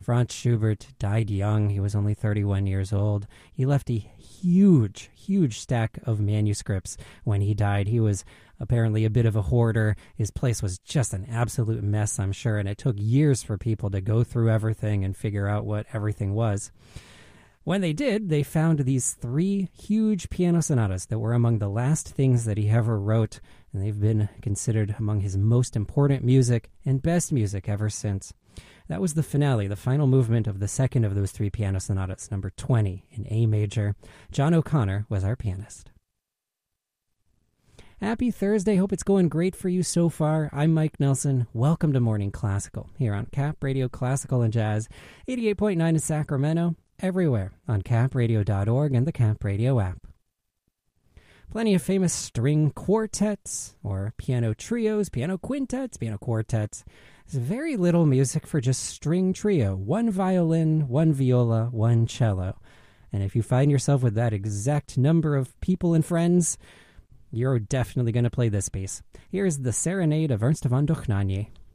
Franz Schubert died young. He was only 31 years old. He left a huge, huge stack of manuscripts when he died. He was apparently a bit of a hoarder. His place was just an absolute mess, I'm sure, and it took years for people to go through everything and figure out what everything was. When they did, they found these 3 huge piano sonatas that were among the last things that he ever wrote, and they've been considered among his most important music and best music ever since. That was the finale, the final movement of the second of those 3 piano sonatas, number 20 in A major. John O'Connor was our pianist. Happy Thursday. Hope it's going great for you so far. I'm Mike Nelson. Welcome to Morning Classical here on Cap Radio Classical and Jazz, 88.9 in Sacramento, everywhere on capradio.org and the Cap Radio app. Plenty of famous string quartets or piano trios, piano quintets, piano quartets. There's very little music for just string trio, 1 violin, 1 viola, 1 cello. And if you find yourself with that exact number of people and friends, you're definitely going to play this piece. Here's the Serenade of Ernst von Dohnanyi.